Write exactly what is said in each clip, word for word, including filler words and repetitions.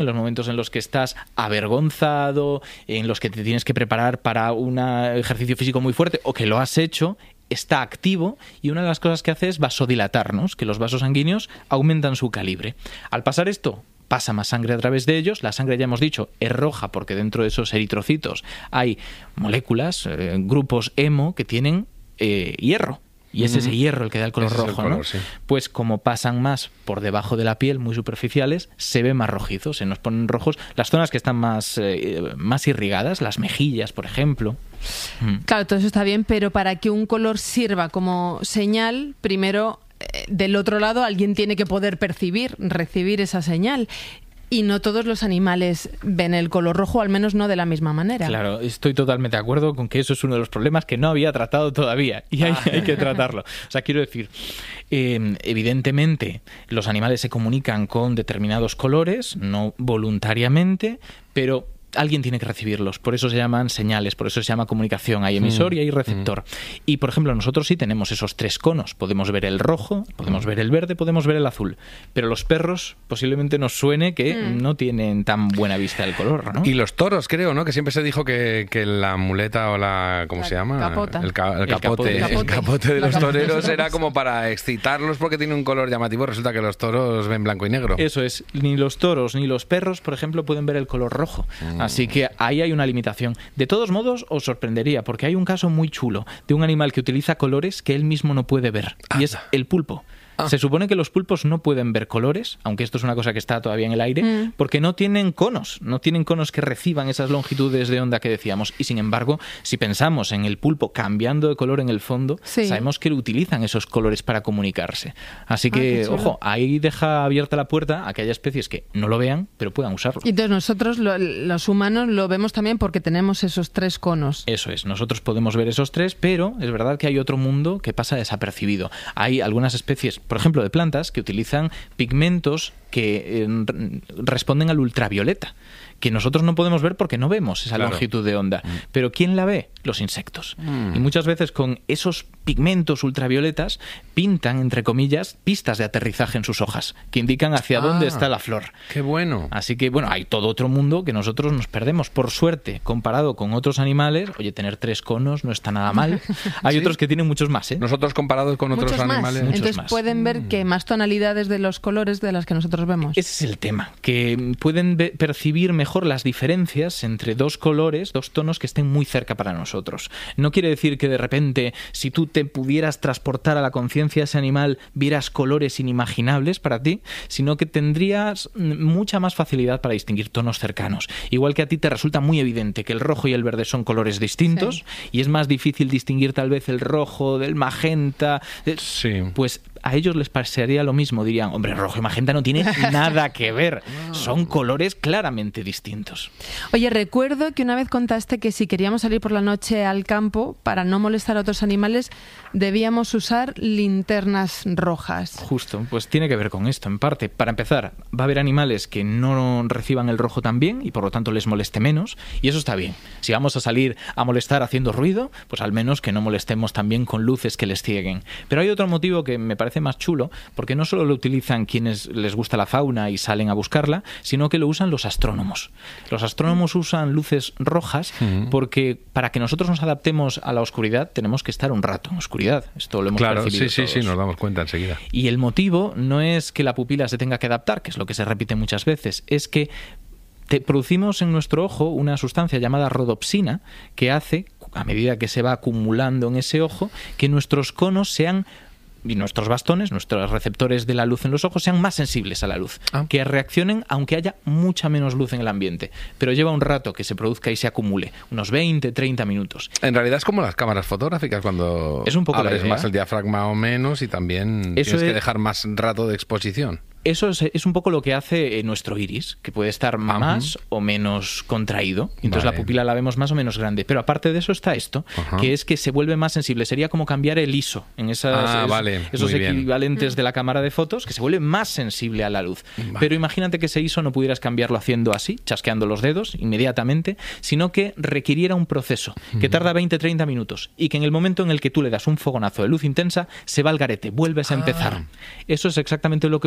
en los momentos en los que estás avergonzado, en los que te tienes que preparar para un ejercicio físico muy fuerte o que lo has hecho, está activo y una de las cosas que hace es vasodilatarnos, que los vasos sanguíneos aumentan su calibre. Al pasar esto, pasa más sangre a través de ellos. La sangre, ya hemos dicho, es roja porque dentro de esos eritrocitos hay moléculas, eh, grupos hemo que tienen eh, hierro. Y es ese hierro el que da el color ese rojo, es el color, ¿no? sí. Pues como pasan más por debajo de la piel, muy superficiales, se ve más rojizo, se nos ponen rojos las zonas que están más, eh, más irrigadas, las mejillas, por ejemplo. Claro, todo eso está bien, pero para que un color sirva como señal, primero, eh, del otro lado, alguien tiene que poder percibir, recibir esa señal. Y no todos los animales ven el color rojo, al menos no de la misma manera. Claro, estoy totalmente de acuerdo con que eso es uno de los problemas que no había tratado todavía y hay, hay que tratarlo. O sea, quiero decir, eh, evidentemente los animales se comunican con determinados colores, no voluntariamente, pero alguien tiene que recibirlos, por eso se llaman señales, por eso se llama comunicación, hay emisor mm. y hay receptor. Mm. Y, por ejemplo, nosotros sí tenemos esos tres conos, podemos ver el rojo, podemos ver el verde, podemos ver el azul, pero los perros posiblemente nos suene que mm. no tienen tan buena vista del color, ¿no? Y los toros, creo, ¿no? Que siempre se dijo que, que la muleta o la... ¿cómo la se llama? Capota. El, ca, el, capote, el, capote. el capote de los toreros era como para excitarlos porque tiene un color llamativo, resulta que los toros ven blanco y negro. Eso es, ni los toros ni los perros, por ejemplo, pueden ver el color rojo. Mm. Así que ahí hay una limitación. De todos modos, os sorprendería, porque hay un caso muy chulo de un animal que utiliza colores que él mismo no puede ver, ah. y es el pulpo. Ah. Se supone que los pulpos no pueden ver colores, aunque esto es una cosa que está todavía en el aire, mm. porque no tienen conos, no tienen conos que reciban esas longitudes de onda que decíamos. Y sin embargo, si pensamos en el pulpo cambiando de color en el fondo, sí. sabemos que utilizan esos colores para comunicarse. Así que, ah, ojo, ahí deja abierta la puerta a que haya especies que no lo vean, pero puedan usarlo. Y entonces nosotros, lo, los humanos, lo vemos también porque tenemos esos tres conos. Eso es, nosotros podemos ver esos tres, pero es verdad que hay otro mundo que pasa desapercibido. Hay algunas especies, por ejemplo, de plantas que utilizan pigmentos que eh, responden al ultravioleta, que nosotros no podemos ver porque no vemos esa claro. longitud de onda. Mm. Pero ¿quién la ve? Los insectos. Mm. Y muchas veces con esos pigmentos ultravioletas pintan, entre comillas, pistas de aterrizaje en sus hojas, que indican hacia ah, dónde está la flor. ¡Qué bueno! Así que, bueno, hay todo otro mundo que nosotros nos perdemos. Por suerte, comparado con otros animales, oye, tener tres conos no está nada mal. Hay ¿Sí? otros que tienen muchos más, ¿eh? Nosotros comparados con muchos otros más. animales... Muchos Entonces más. pueden ver mm. que más tonalidades de los colores de las que nosotros vemos. Ese es el tema, que pueden ve- percibir mejor las diferencias entre dos colores, dos tonos que estén muy cerca para nosotros. No quiere decir que de repente, si tú te pudieras transportar a la conciencia de ese animal, vieras colores inimaginables para ti, sino que tendrías mucha más facilidad para distinguir tonos cercanos. Igual que a ti te resulta muy evidente que el rojo y el verde son colores distintos, sí. y es más difícil distinguir tal vez el rojo del magenta, sí. pues a ellos les pasaría lo mismo, dirían, hombre, rojo y magenta no tiene nada que ver, son colores claramente distintos. Oye, recuerdo que una vez contaste que si queríamos salir por la noche al campo, para no molestar a otros animales, debíamos usar linternas rojas. Justo, pues tiene que ver con esto, en parte. Para empezar, va a haber animales que no reciban el rojo tan bien y por lo tanto les moleste menos, y eso está bien. Si vamos a salir a molestar haciendo ruido, pues al menos que no molestemos también con luces que les cieguen. Pero hay otro motivo que me parece más chulo, porque no solo lo utilizan quienes les gusta la fauna y salen a buscarla, sino que lo usan los astrónomos. Los astrónomos usan luces rojas porque para que nosotros nos adaptemos a la oscuridad tenemos que estar un rato en oscuridad. Esto lo hemos claro, percibido sí, todos. sí, sí, nos damos cuenta enseguida. Y el motivo no es que la pupila se tenga que adaptar, que es lo que se repite muchas veces, es que te producimos en nuestro ojo una sustancia llamada rodopsina que hace, a medida que se va acumulando en ese ojo, que nuestros conos sean y nuestros bastones, nuestros receptores de la luz en los ojos sean más sensibles a la luz, ah. que reaccionen aunque haya mucha menos luz en el ambiente, pero lleva un rato que se produzca y se acumule, unos veinte, treinta minutos. En realidad es como las cámaras fotográficas, cuando es un poco abres más el diafragma o menos y también Eso tienes es... que dejar más rato de exposición. Eso es, es un poco lo que hace nuestro iris, que puede estar más uh-huh. o menos contraído. Entonces vale. la pupila la vemos más o menos grande. Pero aparte de eso está esto, uh-huh. que es que se vuelve más sensible. Sería como cambiar el I S O en esas, ah, es, vale. esos equivalentes de la cámara de fotos, que se vuelve más sensible a la luz. Vale. Pero imagínate que ese I S O no pudieras cambiarlo haciendo así, chasqueando los dedos inmediatamente, sino que requiriera un proceso que tarda veinte, treinta minutos y que en el momento en el que tú le das un fogonazo de luz intensa, se va al garete, vuelves a empezar. Ah. Eso es exactamente lo que ocurre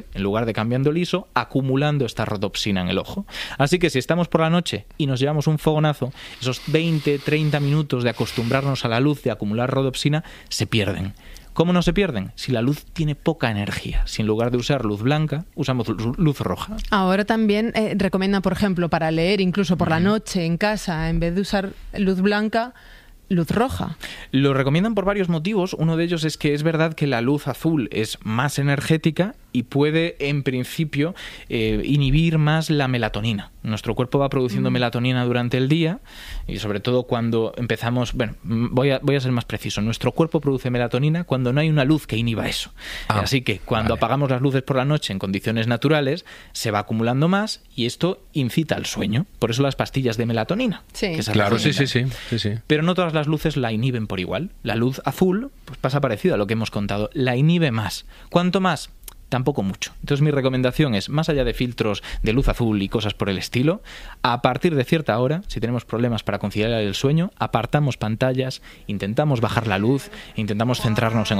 en lugar de cambiando el I S O, acumulando esta rodopsina en el ojo. Así que si estamos por la noche y nos llevamos un fogonazo, esos veinte, treinta minutos de acostumbrarnos a la luz, de acumular rodopsina, se pierden. ¿Cómo no se pierden? Si la luz tiene poca energía. Si en lugar de usar luz blanca, usamos luz roja. Ahora también eh, recomiendan, por ejemplo, para leer incluso por la noche en casa, en vez de usar luz blanca, luz roja. Lo recomiendan por varios motivos. Uno de ellos es que es verdad que la luz azul es más energética y puede, en principio, eh, inhibir más la melatonina. Nuestro cuerpo va produciendo mm. melatonina durante el día y sobre todo cuando empezamos... Bueno, voy a, voy a ser más preciso. Nuestro cuerpo produce melatonina cuando no hay una luz que inhiba eso. Ah, Así que cuando vale. apagamos las luces por la noche en condiciones naturales, se va acumulando más y esto incita al sueño. Por eso las pastillas de melatonina. Sí, que se claro, sí, sí, sí, sí, sí. Pero no todas las luces la inhiben por igual. La luz azul pues pasa parecido a lo que hemos contado. La inhibe más. ¿Cuánto más? Tampoco mucho. Entonces mi recomendación es, más allá de filtros de luz azul y cosas por el estilo, a partir de cierta hora, si tenemos problemas para conciliar el sueño, apartamos pantallas, intentamos bajar la luz, intentamos centrarnos en